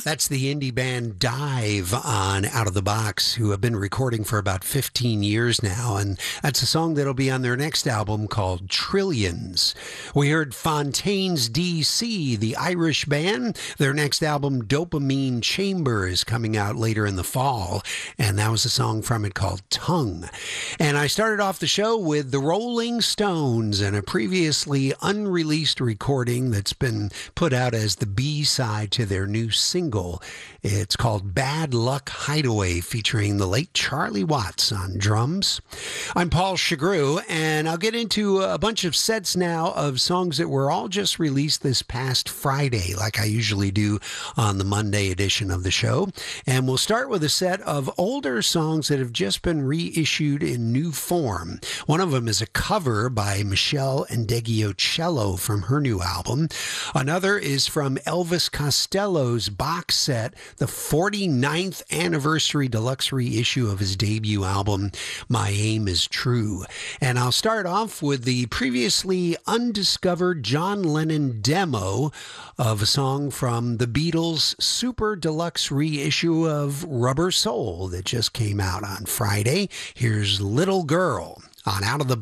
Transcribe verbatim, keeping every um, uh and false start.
That's the indie band Dive on Out of the Box, who have been recording for about fifteen years now. And that's a song that'll be on their next album called Trillions. We heard Fontaines D C, the Irish band. Their next album, Dopamine Chamber, is coming out later in the fall. And that was a song from it called Tongue. And I started off the show with the Rolling Stones and a previously unreleased recording that's been put out as the B-side to their new single. It's called Bad Luck Hideaway, featuring the late Charlie Watts on drums. I'm Paul Chagru, and I'll get into a bunch of sets now of songs that were all just released this past Friday, like I usually do on the Monday edition of the show. And we'll start with a set of older songs that have just been reissued in new form. One of them is a cover by Michelle Ndegeocello from her new album. Another is from Elvis Costello's box set, the forty-ninth anniversary deluxe reissue of his debut album, My Aim is True. And I'll start off with the previously undiscovered John Lennon demo of a song from the Beatles' super deluxe reissue of Rubber Soul that just came out on Friday. Here's Little Girl on Out of the